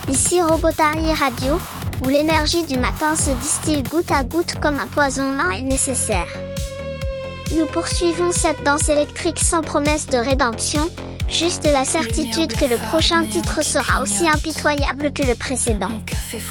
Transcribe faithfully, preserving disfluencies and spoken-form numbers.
Ici Robotari Radio, où l'énergie du matin se distille goutte à goutte comme un poison lent et nécessaire. Nous poursuivons cette danse électrique sans promesse de rédemption, juste la certitude que le prochain titre sera aussi impitoyable que le précédent.